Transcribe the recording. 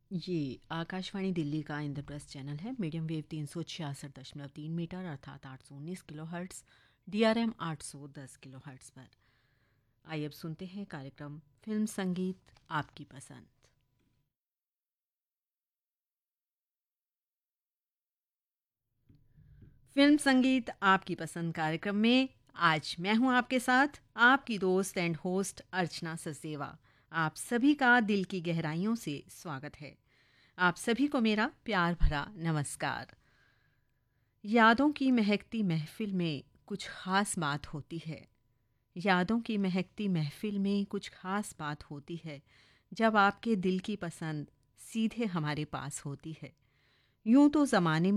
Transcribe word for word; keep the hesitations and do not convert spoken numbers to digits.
ये आकाशवाणी दिल्ली का इंद्रप्रस्थ चैनल है। मीडियम वेव तीन सौ छियासठ दशमलव तीन मीटर अर्थात आठ सौ उन्नीस kilo hertz, D R M आठ सौ दस किलो हर्ट्स पर। आइए अब सुनते हैं कार्यक्रम फिल्म संगीत आपकी पसंद। फिल्म संगीत आपकी पसंद कार्यक्रम में आज मैं हूं आपके साथ, आपकी दोस्त एंड होस्ट अर्चना सचदेवा। आप सभी का दिल की गहराइयों से स्वागत है। आप सभी को मेरा प्यार भरा नमस्कार। यादों की महकती महफिल में कुछ खास बात होती है। यादों की महकती महफिल में कुछ खास बात होती है जब आपके दिल की पसंद सीधे हमारे पास होती है। यूं तो ज़माने